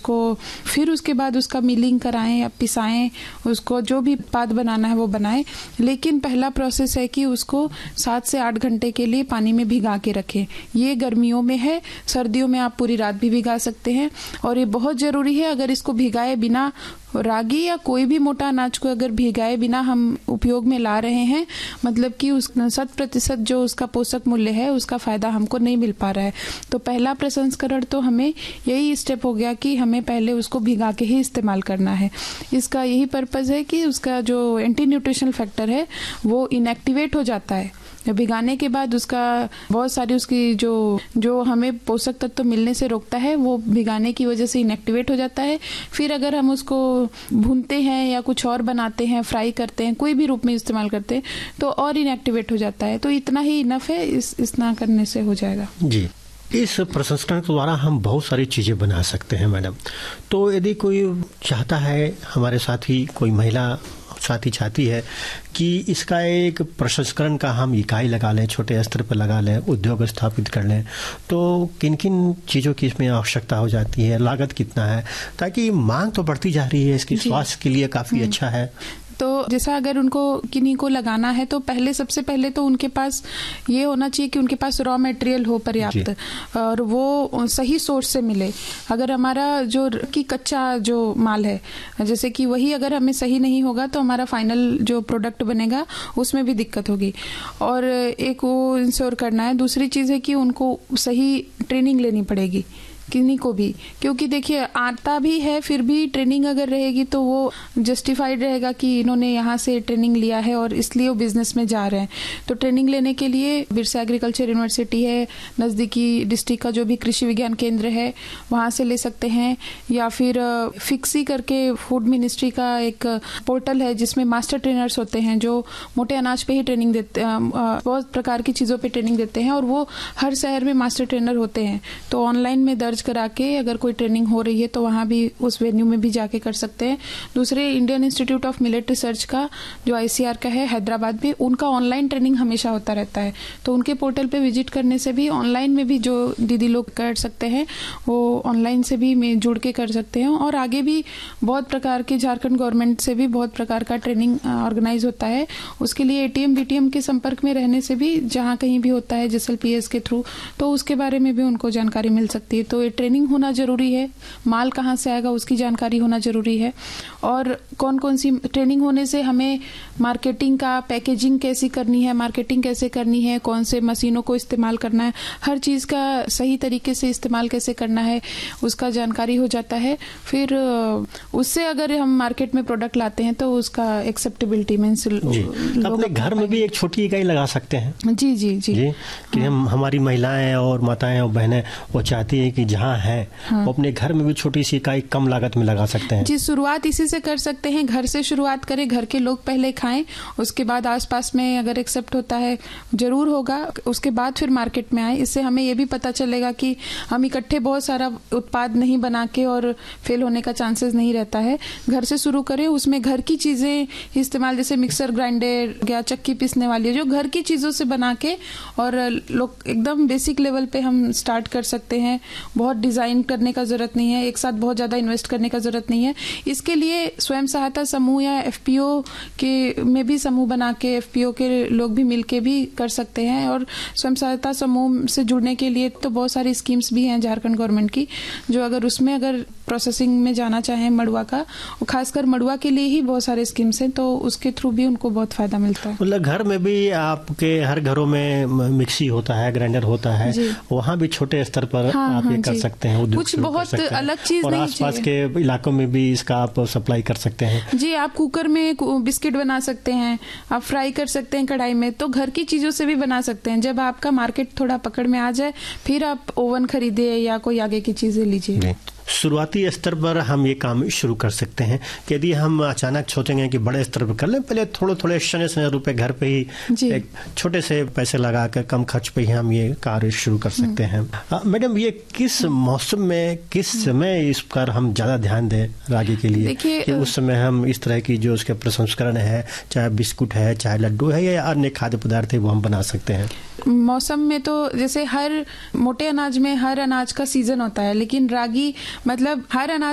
उसको फिर उसके बाद उसका मिलिंग कराएं या पिसाएं, उसको जो भी उत्पाद बनाना है वो बनाएं। लेकिन पहला प्रोसेस है कि उसको 7 से 8 घंटे के लिए पानी में भिगा के रखें। ये गर्मियों में है, सर्दियों में आप पूरी रात भी भिगा सकते हैं। और ये बहुत ज़रूरी है, अगर इसको भिगाए बिना, रागी या कोई भी मोटा अनाज को अगर भिगाए बिना हम उपयोग में ला रहे हैं, मतलब कि उस 100% जो उसका पोषक मूल्य है उसका फायदा हमको नहीं मिल पा रहा है। तो पहला प्रसंस्करण तो हमें यही स्टेप हो गया कि हमें पहले उसको भिगा के ही इस्तेमाल करना है। इसका यही पर्पज़ है कि उसका जो एंटी न्यूट्रिशनल फैक्टर है वो इनएक्टिवेट हो जाता है। भिगाने के बाद उसका बहुत सारी उसकी जो हमें पोषक तत्व मिलने से रोकता है वो भिगाने की वजह से इनएक्टिवेट हो जाता है। फिर अगर हम उसको भूनते हैं या कुछ और बनाते हैं, फ्राई करते हैं, कोई भी रूप में इस्तेमाल करते हैं तो और इनएक्टिवेट हो जाता है। तो इतना ही इनफ है, इतना करने से हो जाएगा। जी, इस प्रसंस्करण के द्वारा हम बहुत सारी चीज़ें बना सकते हैं मैडम। तो यदि कोई चाहता है, हमारे साथी कोई महिला साथी चाहती है कि इसका एक प्रसंस्करण का हम इकाई लगा लें, छोटे स्तर पर लगा लें, उद्योग स्थापित कर लें, तो किन किन चीज़ों की इसमें आवश्यकता हो जाती है, लागत कितना है, ताकि मांग तो बढ़ती जा रही है, इसकी स्वास्थ्य के लिए काफ़ी अच्छा है। तो जैसा अगर उनको किन्हीं को लगाना है तो सबसे पहले तो उनके पास ये होना चाहिए कि उनके पास रॉ मटेरियल हो पर्याप्त और वो सही सोर्स से मिले। अगर हमारा जो कि कच्चा जो माल है, जैसे कि वही अगर हमें सही नहीं होगा तो हमारा फाइनल जो प्रोडक्ट बनेगा उसमें भी दिक्कत होगी। और एक वो इंश्योर करना है। दूसरी चीज़ है कि उनको सही ट्रेनिंग लेनी पड़ेगी किन्हीं को भी, क्योंकि देखिए आता भी है फिर भी ट्रेनिंग अगर रहेगी तो वो जस्टिफाइड रहेगा कि इन्होंने यहाँ से ट्रेनिंग लिया है और इसलिए वो बिजनेस में जा रहे हैं। तो ट्रेनिंग लेने के लिए बिरसा एग्रीकल्चर यूनिवर्सिटी है, नज़दीकी डिस्ट्रिक्ट का जो भी कृषि विज्ञान केंद्र है वहाँ से ले सकते हैं, या फिर फिक्सी करके फूड मिनिस्ट्री का एक पोर्टल है जिसमें मास्टर ट्रेनर्स होते हैं जो मोटे अनाज पे ही ट्रेनिंग देते हैं, बहुत प्रकार की चीज़ों पे ट्रेनिंग देते हैं और वो हर शहर में मास्टर ट्रेनर होते हैं। तो ऑनलाइन में दर्ज करा के अगर कोई ट्रेनिंग हो रही है तो वहाँ भी उस वेन्यू में भी जाके कर सकते हैं। दूसरे Indian institute of millet research का जो ICR का है हैदराबाद में, उनका ऑनलाइन ट्रेनिंग हमेशा होता रहता है। तो उनके पोर्टल पे विजिट करने से भी ऑनलाइन में भी जो दीदी लोग कर सकते हैं वो ऑनलाइन से भी जुड़ के कर सकते हैं। और आगे भी बहुत प्रकार के झारखंड गवर्नमेंट से भी बहुत प्रकार का ट्रेनिंग ऑर्गेनाइज होता है। उसके लिए ATM BTM के संपर्क में रहने से भी जहाँ कहीं भी होता है JSLPS के थ्रू, तो उसके बारे में भी उनको जानकारी मिल सकती है। तो ट्रेनिंग होना जरूरी है, माल कहाँ से आएगा उसकी जानकारी होना जरूरी है, और कौन कौन सी ट्रेनिंग होने से हमें मार्केटिंग का, पैकेजिंग कैसी करनी है, मार्केटिंग कैसे करनी है, कौन से मशीनों को इस्तेमाल करना है, हर चीज़ का सही तरीके से इस्तेमाल कैसे करना है उसका जानकारी हो जाता है। फिर उससे अगर हम मार्केट में प्रोडक्ट लाते हैं तो उसका एक्सेप्टेबिलिटी मीन्स अपने घर में भी एक छोटी इकाई लगा सकते हैं। जी जी जी, जी कि हम हमारी महिलाएं और माताएं और बहनें वो चाहती है कि जहाँ है वो अपने घर में भी छोटी सी इकाई कम लागत में लगा सकते हैं। जी, शुरुआत इसी से कर सकते हैं, घर से शुरुआत करें, घर के लोग पहले खाएं, उसके बाद आसपास में अगर एक्सेप्ट होता है जरूर होगा, उसके बाद फिर मार्केट में आए। इससे हमें ये भी पता चलेगा कि हम इकट्ठे बहुत सारा उत्पाद नहीं बना के और फेल होने का चांसेस नहीं रहता है। घर से शुरू करें, उसमें घर की चीजें इस्तेमाल, जैसे मिक्सर ग्राइंडर या चक्की पीसने वाली जो घर की चीजों से बना के, और लोग एकदम बेसिक लेवल पे हम स्टार्ट कर सकते हैं। बहुत डिजाइन करने का जरूरत नहीं है, एक साथ बहुत ज्यादा इन्वेस्ट करने का जरूरत नहीं है। इसके लिए स्वयं सहायता समूह या FPO के में भी समूह बना के FPO के लोग भी मिलके भी कर सकते हैं। और स्वयं सहायता समूह से जुड़ने के लिए तो बहुत सारी स्कीम्स भी हैं झारखंड गवर्नमेंट की, जो अगर प्रोसेसिंग में जाना चाहें मड़ुआ का, और खासकर मड़ुआ के लिए ही बहुत सारे स्कीम्स हैं, तो उसके थ्रू भी उनको बहुत फायदा मिलता है। मतलब घर में भी आपके हर घरों में मिक्सी होता है, ग्राइंडर होता है, वहाँ भी छोटे स्तर पर आप ये कर सकते हैं, कुछ बहुत अलग चीज नहीं, आसपास के इलाकों में भी इसका आप सप्लाई कर सकते हैं। जी, आप कुकर में बिस्किट बना सकते हैं, आप फ्राई कर सकते हैं कढ़ाई में, तो घर की चीजों से भी बना सकते हैं। जब आपका मार्केट थोड़ा पकड़ में आ जाए फिर आप ओवन खरीदे या कोई आगे की चीजें लीजिए। शुरुआती स्तर पर हम ये काम शुरू कर सकते हैं कि यदि हम अचानक सोचेंगे कि बड़े स्तर पर कर लें, पहले थोड़े शने रुपए घर पे ही एक छोटे से पैसे लगा कर कम खर्च पे ही हम ये कार्य शुरू कर सकते हैं। मैडम, ये किस मौसम में, किस समय इस पर हम ज्यादा ध्यान दें रागी के लिए कि उस समय हम इस तरह की जो उसके प्रसंस्करण है, चाहे बिस्कुट है, चाहे लड्डू है या अन्य खाद्य पदार्थ है, वो हम बना सकते हैं? मौसम में तो जैसे हर मोटे अनाज में हर अनाज का सीजन होता है, लेकिन रागी मतलब हर अनाज